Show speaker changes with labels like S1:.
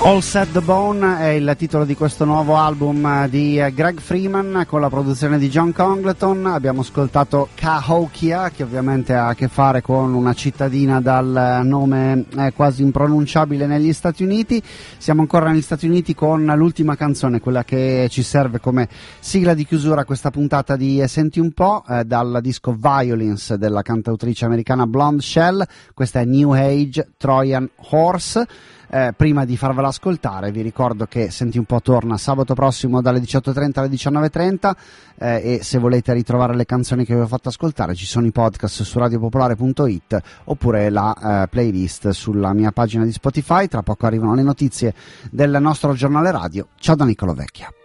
S1: All Set the Bone è il titolo di questo nuovo album di Greg Freeman con la produzione di John Congleton. Abbiamo ascoltato Cahokia, che ovviamente ha a che fare con una cittadina dal nome quasi impronunciabile negli Stati Uniti. Siamo ancora negli Stati Uniti con l'ultima canzone, quella che ci serve come sigla di chiusura a questa puntata di Senti un po', dal disco Violence della cantautrice americana Blonde Shell. Questa è New Age Trojan Horse. Prima di farvela ascoltare vi ricordo che Senti un po' torna sabato prossimo dalle 18.30 alle 19.30 e se volete ritrovare le canzoni che vi ho fatto ascoltare ci sono i podcast su radiopopolare.it oppure la playlist sulla mia pagina di Spotify. Tra poco arrivano le notizie del nostro giornale radio. Ciao da Niccolo Vecchia.